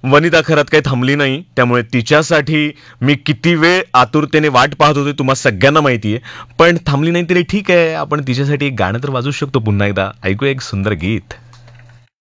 वनिता खरात काही थांबली नाही, त्यामुळे तिच्यासाठी मी किती वेळ आतुरतेने वाट पाहत होते तुम्हा सगळ्यांना माहिती आहे. पण थांबली नाही तरी ठीक आहे, आपण तिच्यासाठी एक गाणं तर वाजवू शकतो पुन्हा एकदा. ऐकूया एक सुंदर गीत.